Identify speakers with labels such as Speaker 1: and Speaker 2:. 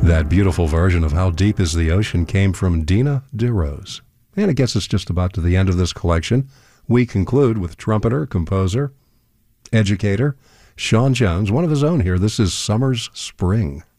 Speaker 1: That beautiful version of How Deep is the Ocean came from Dina DeRose. And it gets us just about to the end of this collection. We conclude with trumpeter, composer, educator, Sean Jones, one of his own here. This is Summer's Spring.